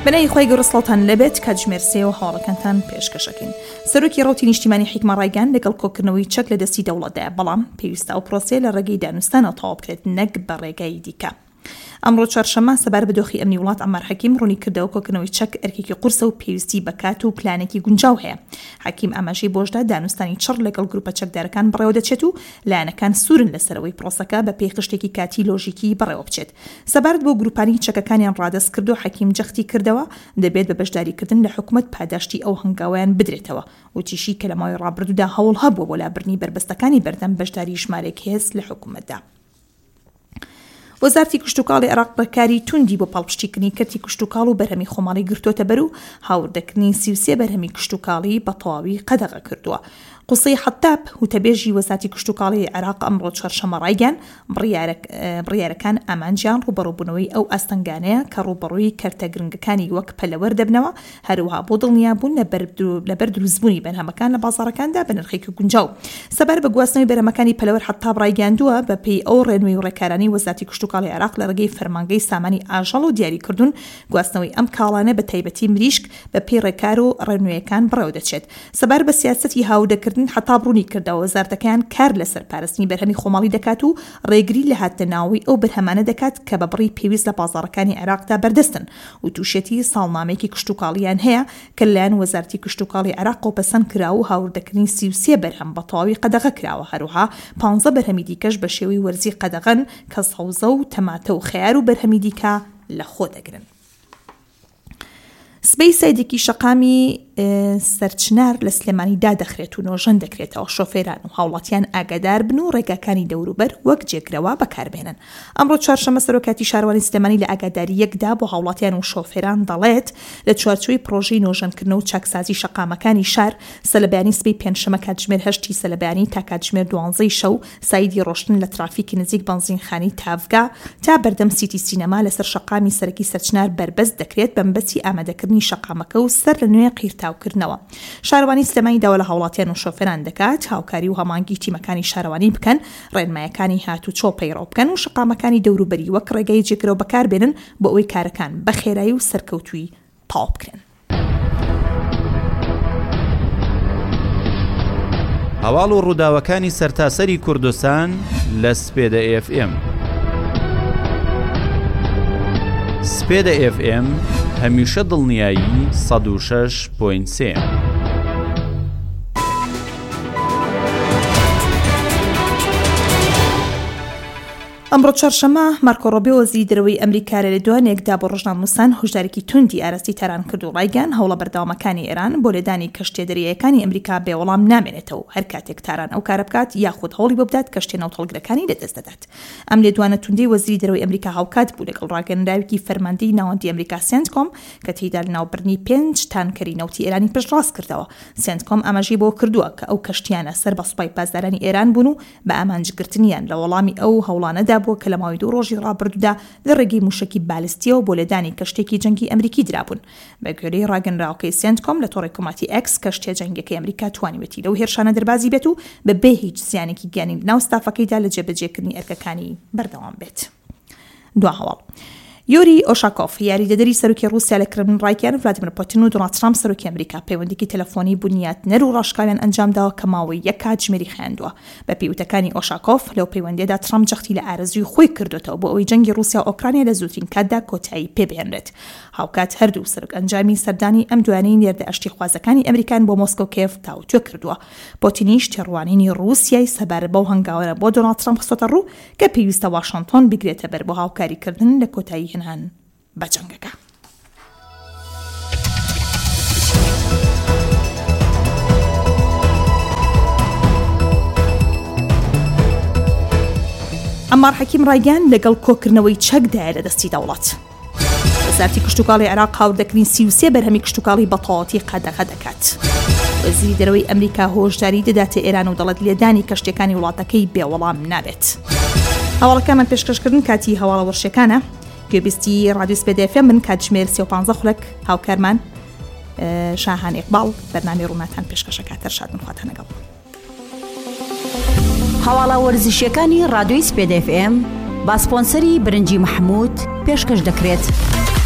بنای خوای گرسلتان لبت کاجمر سیو حالکانتان پیشکشکین. سروکی روتی نیشتیمانی حکم رایگان لگل کوکنوی چک لدستی دولت بالام پیوسته و پروسه لرگی دانستان طاب کرد نگ برگای دیکا. امروز چهارشنبه سبار بدوخی امنی ولات عمر حکیم رونی کرده و کوکنوی چک ارکی قرصه و پیوستی بکات و پلانکی گنجاوه. حکیم اماجی بوجده دانستانی چر لگل گروپ چک درکان برای چتو لانه کان سورن لسروی پروسه به پیشکشتی کاتی لوژیکی برای بچت. سبارد با گروپانی چککانی رادس کرده و حکیم جختی کرده و دبید به بجداری کردن لحکومت پاداشتی او هنگاوان بدرته و تیشی کلمای رابردو ده هول هب و ولا برنی بربستکانی بردن بجداری شماره کیس لحکومت ده. وزارتی کشتوکالی عراق بکاری توندی با پالپشتیکنی کرتی کشتوکالو برهمی خمالی گرتوته برو هاوردکنی 33 برهمی کشتوکالی بطاوی قدغه کردوه. قصي حتاب هو تبيجي وزارتي كشتوكالي عراق أمرو شرشما رايجان برياركان أمانجان روبرو بنوي أو أستنغانيا كروبروي كرتاقرنغكاني وك بلور دبنوا هروها بوضلنيا بون لبرد الزبوني بينها مكان لبازار كان دا بنرخيكو كنجاو سبار بقواسنوي بير مكاني بلور حتاب رايجان دوا ببي أو رنوي وركاراني وزارتي كشتوكالي عراق لرقي فرمانجي ساماني آجالو دياري كردون قواسنوي أم كالانه بتايبتي مريشك ببي ركارو رنوي كان براودتشد سبار بسياستي هاودكر حتا برونی کرده و وزارتکان کار لسر پارستنی برهمی خمالی دکات و ریگری لحات ناوی او برهمانه دکات که ببری پیویز لبازارکانی عراق دا بردستن و توشتی سالنامه کی کشتوکالیان هیا کلان وزارتی کشتوکالی عراق و پسن کراو هاوردکنی 33 برهم بطاوی قدغه کراو هروها 15 برهمی دیکش بشوی ورزی قدغن کصوزه و تماته و خیار و برهمی دیکا لخود اگرن. سبەی سەیدێکی شەقامی سەرچنار لە سلێمانی دادەخرێت و نۆژەن دەکرێتەوە شۆفێران و هاوڵاتیان ئاگادار بن و ڕێگاکانی دەوروبەر وەک جێگرەوە بەکاربێنن. ئەمڕۆ چوارشەممە سەرۆکاتی شارەوانی سلێمانی لە ئاگاداری یەکدا بۆ هاوڵاتیان و شۆفێران دەڵێت لە چوارچووی پرۆژەی نۆژەنکردنەوە و چاکسازی شەقامەکانی شار سەلەبیانی سبەی پێنجشەممە کاتژمێر 8 سەلەبیانی تا کاتژمێر 12 شەو سایدی ڕۆشتن لە ترافیکی نزیک بەنزینخانی تافگا تا بەردەم سیتی سینەما لەسەر شەقامی سەرەکی سەرچنار بربەست دەکرێت بەمبەستی ئامادەکردنی شەقامەکە و سەر لە نوێ قیرتاوکردنەوە. شارەوانی سلێمانی داوە لە هاوڵاتیان و شۆفێران دەکات هاوکاری و هەمانگی تیمەکانی شارەوانی بکەن ڕێنمایەکانی هاتوچۆ پەیڕەو بکەن و شەقامەکانی دەوروبەری وەک ڕێگەی جێگرەوە بەکاربێنن بۆ ئەوەی کارەکان بە خێرایی و سەرکەوتووی تەواو بکرێن. هەواڵ و ڕووداوەکانی سەرتاسەری کوردستان لە سپێدە FM. سپێدە FM هەمیشە دڵنیایی 106.3. ئەمڕۆ چوارشەممە مارکۆ ڕۆبێ وەزیری دەرەوەی ئەمریکا لە دوانێکدا بۆ ڕۆژنامەنووسان هۆشدارێکی توندی ئاراستی تاران کرد و ڕایگەان هەوڵە بەردەوامەکانی ئێران بۆ لێدانی کەشتێ دەریایەکانی ئەمریکا بێوەڵام نامێنێتەوە هەر کاتێک تاران ئەو کارە بکات یاخود هەوڵی بۆ بدات کەشتێ ناوتەڵگرەکانی لەدەست دەدات. ئەم لێدوانە توندی وەزیری دەرەوەی ئەمریکا هاوکات بوو لەگەڵ ڕاگەندراوێکی فەرماندەی ناوەندی ئەمریکا سێنتکۆم کە تێیدا لەناوبردنی 5 تانکەری نەوتی ئێرانی پشتڕاست کردەوە. سێنتکۆم ئاماژەی بۆ کردووە کە ئەو کەشتیانە سەر بە سوپای پاسدارانی ئێران بوون و بە ئامانجگرتنیان لە وەڵامی ئەو هەوڵانەدا بووە کە لە ماوەی ڕۆژی ڕابردوودا لە ڕێگەی موشکی بالیستیەوە بۆ لێدانی کەشتێکی جەنگی ئەمریکی درابوون. بە گوێرەی ڕاگەنراوەکەی سێنتکۆم لە تۆڕی کۆمەڵایەتی ئەکس کەشتێ جەنگیەکەی ئەمریکا توانیوێتی لەو هێرشانە دەربازی بێت و بەبێ هیچ زیانێکی گیانی ناو ستافەکەیدا لە جێبەجێکردنی ئەرکەکانی بەردەوام بێت. دو هەواڵ. یوری ئۆشاکۆف یاریدەدەری سەرۆکی رووسیا لە کرملین ڕایگەیاند ڤلادیمیر پوتین و دۆناڵد ترامپ سەرۆکی ئەمریکا پەیوەندیی تەلەفۆنی بنیاتنەر و ڕاشکاویان ئەنجامداوە کە ماوەی یەک کاتژمێری خایاندووە. بە پێیوتەکانی ئۆشاکۆف لەو پەیوەندیەدا ترامپ جەختی لە ئارەزووی خۆی کردوێتەوە بۆ ئەوەی جەنگی رووسیا و ئۆکرانیا لە زووترین کاتدا کۆتایی پێبهێنرێت. هاوکات هەردوو سەرۆک ئەنجامی سەردانی ئەم دوانەی نێردە ئەشتی خوازەکانی ئەمریکان بۆ مۆسکۆ کێف تاوتوێ کردووە. پۆتینیش تێڕوانینی رووسیای سەبارەت بەو هەنگاوەرە بۆ دۆناڵد ترامپ خستۆتە ڕوو کە پێویستە واشنگتۆن بگرێتە بەر بۆ هاوکاریکردن لە کۆتایی هێنان بەجەنگەکە. عمار حەکیم ڕایگەان لەگەڵ کۆکردنەوەی چەکدایە لە دەستی دەوڵەت. وەزارەتی کشتوکاڵی عێراق هاوردەکردنی 33 بەرهەمی کشتوکاڵی بەتەواوەتی قەدەغە دەکات. وەزیری دەرەوەی ئەمریکا هۆشداری دەداتە ئێران و دەڵێت لێدانی کەشتەکانی وڵاتەکەی بێوەڵام نابێت. هەواڵەکەمان پێشکەشکردن کاتی هەواڵە وەرشەکانە گوێبیستی رادیۆ سپێدە FM من کاتژمێر 35 خولەک هاوکارمان شاهان ئیقباڵ بەرنامەی ڕووناتان پێشکەشەکاتەر شادمن خواتان لەگەڵ. هەواڵە وەرزشیەکانی رادیۆی سپێدە FM با سپۆنسەری برنجی محمود پێشکەش دەکرێت.